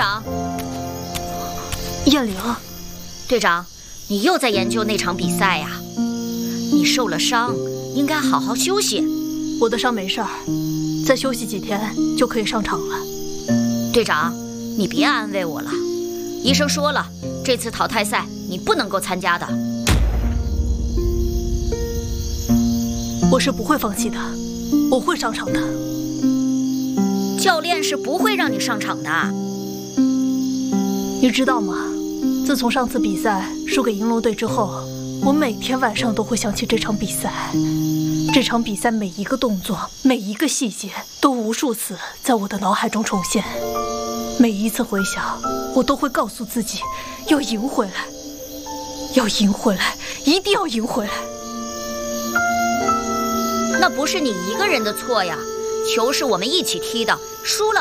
长， 燕玲， 队长，你又在研究那场比赛呀？你受了伤，应该好好休息。 我的伤没事儿，再休息几天就可以上场了。 队长，你别安慰我了，医生说了，这次淘汰赛你不能够参加的。 我是不会放弃的，我会上场的。 教练是不会让你上场的。 你知道吗？自从上次比赛输给银龙队之后，我每天晚上都会想起这场比赛。这场比赛每一个动作、每一个细节都无数次在我的脑海中重现。每一次回想，我都会告诉自己要赢回来，要赢回来，一定要赢回来。 那不是你一个人的错呀，球是我们一起踢的，输了